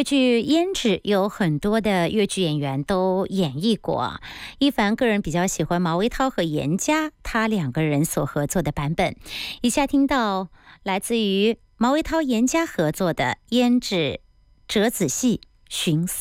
越剧《胭脂》有很多的越剧演员都演绎过。一凡个人比较喜欢毛维涛和严家他两个人所合作的版本。以下听到来自于毛维涛、严家合作的《胭脂折子戏·寻思》。